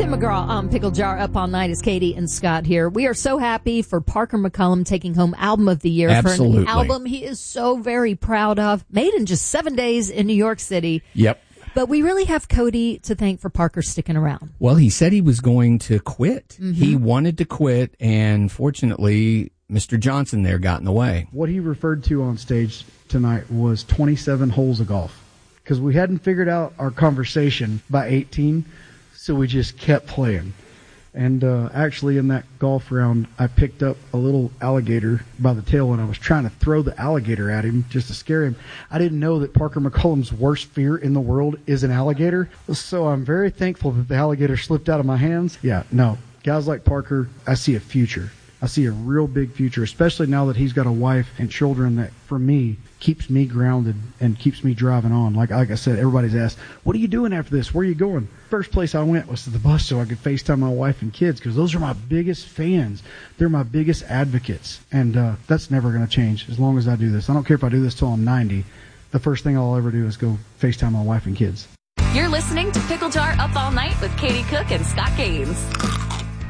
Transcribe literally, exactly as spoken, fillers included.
Tim McGraw on Pickle Jar Up All Night. Is Katie and Scott here. We are so happy for Parker McCollum taking home Album of the Year Absolutely. for an album he is so very proud of, made in just seven days in New York City. Yep. But we really have Cody to thank for Parker sticking around. Well, he said he was going to quit. Mm-hmm. He wanted to quit, and fortunately, Mister Johnson there got in the way. What he referred to on stage tonight was twenty-seven holes of golf, because we hadn't figured out our conversation by eighteen, so we just kept playing. And uh, actually, in that golf round, I picked up a little alligator by the tail, and I was trying to throw the alligator at him just to scare him. I didn't know that Parker McCollum's worst fear in the world is an alligator, so I'm very thankful that the alligator slipped out of my hands. Yeah, no, guys like Parker, I see a future. I see a real big future, especially now that he's got a wife and children that, for me, keeps me grounded and keeps me driving on. Like, like I said, everybody's asked, what are you doing after this? Where are you going? First place I went was to the bus so I could FaceTime my wife and kids, because those are my biggest fans. They're my biggest advocates, and uh, that's never going to change as long as I do this. I don't care if I do this till I'm ninety. The first thing I'll ever do is go FaceTime my wife and kids. You're listening to Pickle Jar Up All Night with Katie Cook and Scott Gaines.